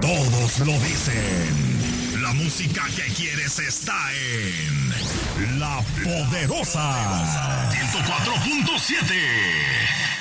Todos lo dicen. La música que quieres está en La Poderosa 104.7.